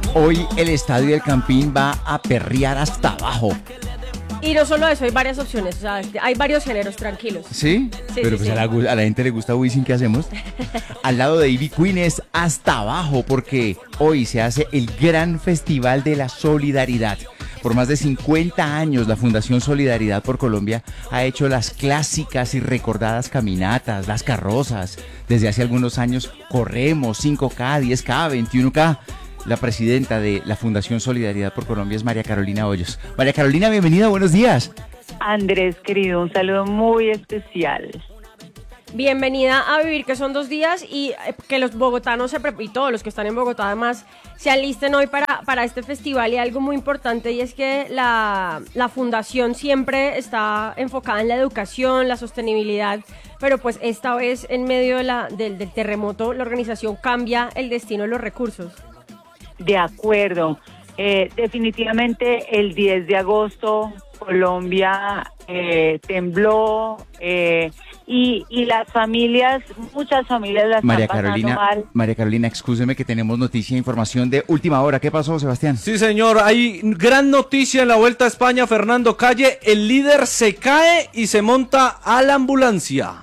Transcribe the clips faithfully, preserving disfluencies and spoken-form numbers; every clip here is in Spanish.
Hoy el estadio del Campín va a perrear hasta abajo. Y no solo eso, hay varias opciones, o sea, hay varios géneros, tranquilos. ¿Sí? Sí, Pero sí, pues sí. A, la, a la gente le gusta Wisin, ¿qué hacemos? Al lado de Ivy Queen es hasta abajo, porque hoy se hace el gran festival de la solidaridad. Por más de cincuenta años, la Fundación Solidaridad por Colombia ha hecho las clásicas y recordadas caminatas, las carrozas. Desde hace algunos años corremos cinco K, diez K, veintiuno K. La presidenta de la Fundación Solidaridad por Colombia es María Carolina Hoyos. María Carolina, bienvenida, buenos días. Andrés, querido, un saludo muy especial. Bienvenida a Vivir, que son dos días y eh, que los bogotanos se pre- y todos los que están en Bogotá además se alisten hoy para, para este festival. Y algo muy importante, y es que la, la fundación siempre está enfocada en la educación, la sostenibilidad, pero pues esta vez en medio de la, del, del terremoto la organización cambia el destino de los recursos. De acuerdo. Eh, definitivamente el diez de agosto Colombia eh, tembló eh, y, y las familias, muchas familias las María están pasando Carolina, mal. María Carolina, excúseme que tenemos noticia e información de última hora. ¿Qué pasó, Sebastián? Sí, señor, hay gran noticia en la Vuelta a España. Fernando Calle, el líder, se cae y se monta a la ambulancia.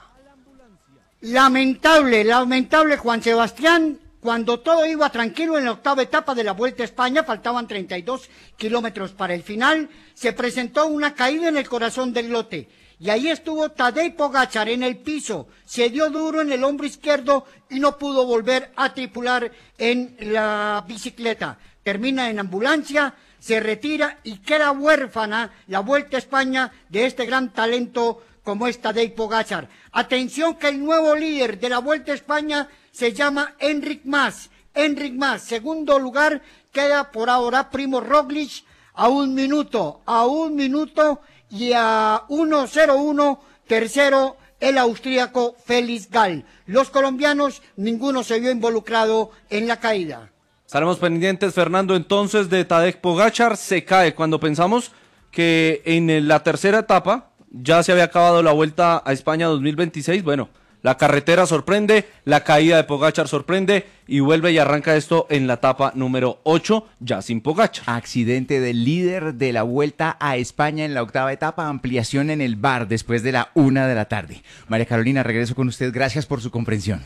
Lamentable, lamentable, Juan Sebastián. Cuando todo iba tranquilo en la octava etapa de la Vuelta a España, faltaban treinta y dos kilómetros para el final, se presentó una caída en el corazón del lote. Y ahí estuvo Tadej Pogačar en el piso, se dio duro en el hombro izquierdo y no pudo volver a tripular en la bicicleta. Termina en ambulancia, se retira y queda huérfana la Vuelta a España de este gran talento como es Tadej Pogačar. Atención que el nuevo líder de la Vuelta a España se llama Enric Mas. Enric Mas, segundo lugar, queda por ahora Primo Roglic a un minuto, a un minuto y a uno cero uno, tercero el austríaco Félix Gall. Los colombianos, ninguno se vio involucrado en la caída. Estaremos pendientes, Fernando, entonces, de Tadej Pogačar. Se cae cuando pensamos que en la tercera etapa ya se había acabado la Vuelta a España dos mil veintiséis. Bueno, la carretera sorprende, la caída de Pogačar sorprende y vuelve y arranca esto en la etapa número ocho, ya sin Pogačar. Accidente del líder de la Vuelta a España en la octava etapa, ampliación en el bar después de la una de la tarde. María Carolina, regreso con usted, gracias por su comprensión.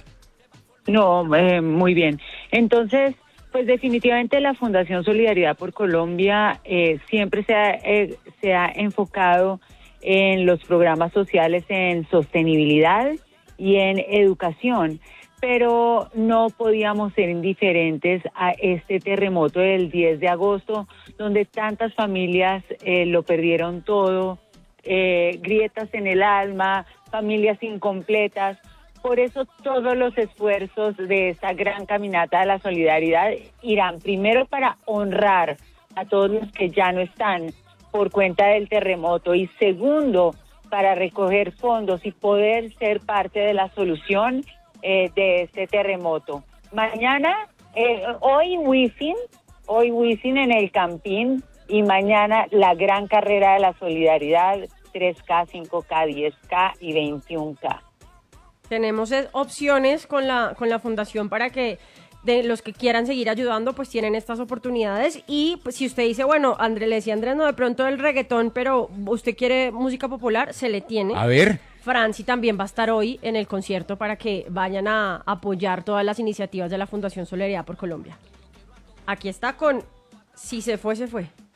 No, eh, muy bien. Entonces, pues definitivamente la Fundación Solidaridad por Colombia eh, siempre se ha, eh, se ha enfocado en los programas sociales en sostenibilidad y en educación, pero no podíamos ser indiferentes a este terremoto del diez de agosto, donde tantas familias eh, lo perdieron todo, eh, grietas en el alma, familias incompletas. Por eso todos los esfuerzos de esta gran caminata de la solidaridad irán primero para honrar a todos los que ya no están por cuenta del terremoto y segundo para recoger fondos y poder ser parte de la solución eh, de este terremoto. Mañana, eh, hoy Wisin, hoy Wisin en el Campín y mañana la gran carrera de la solidaridad, tres K, cinco K, diez K y veintiuno K. Tenemos eh, opciones con la, con la fundación para que de los que quieran seguir ayudando, pues tienen estas oportunidades. Y pues, si usted dice, bueno, Andrés, le decía Andrés, no, de pronto el reggaetón, pero usted quiere música popular, se le tiene. A ver. Franci también va a estar hoy en el concierto para que vayan a apoyar todas las iniciativas de la Fundación Solidaridad por Colombia. Aquí está con Si se fue, se fue.